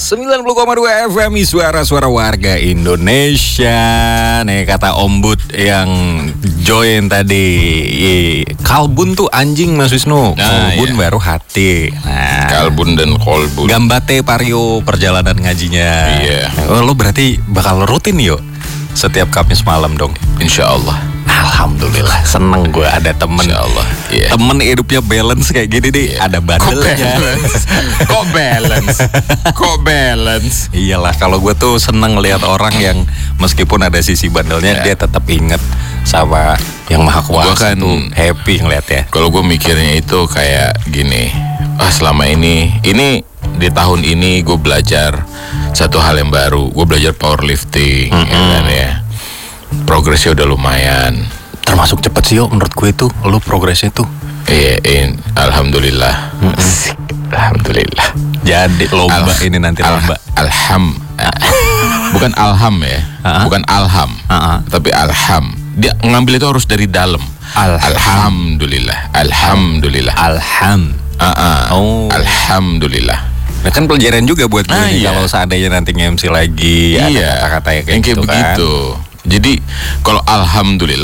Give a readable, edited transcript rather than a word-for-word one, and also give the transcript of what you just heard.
90,2 FM suara-suara warga Indonesia. Nih kata Om Bud yang join tadi, kalbun tuh anjing Mas Wisnu, kolbun baru hati. Nah, kalbun dan kolbun. Gambate Pario perjalanan ngajinya. Iya. Lo berarti bakal rutin yuk setiap Kamis malam dong. Insya Allah. Alhamdulillah, seneng gue ada temen. Insya Allah. Yeah. Temen hidupnya balance kayak gini deh. Yeah. Ada bandelnya. Kok balance? Iyalah, kalau gue tuh seneng lihat orang yang meskipun ada sisi bandelnya, dia tetap inget sama yang maha kuasa. Gue kan tuh happy ngeliatnya. Kalau gue mikirnya itu kayak gini, selama ini di tahun ini gue belajar satu hal yang baru. Gue belajar powerlifting, ya. Progresnya udah lumayan. Termasuk cepet sih yo, menurut gue itu. Lu progresnya tuh. Iya, alhamdulillah. Alhamdulillah. Jadi lomba ini nanti lomba. Bukan alham ya. Bukan alham. Tapi alham. Dia ngambil itu harus dari dalam. Alhamdulillah. Alhamdulillah. Alhamdulillah. Nah kan pelajaran juga buat gue kalau seandainya nanti nge-MC lagi ada kata-kata kayak gitu begitu. Jadi kalau alhamdulillah